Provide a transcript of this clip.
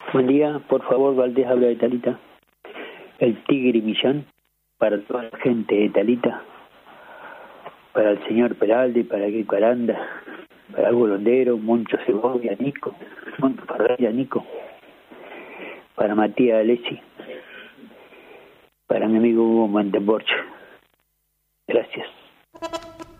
Buen día, por favor, Valdés habla de Talita. El Tigre Millán, para toda la gente de Talita, para el señor Peralde, para Kiko Aranda, para Hugo Londero, Moncho Segovia, Nico, Moncho Parrilla, Nico, para Matías Alessi, para mi amigo Hugo Mantenborch. Gracias.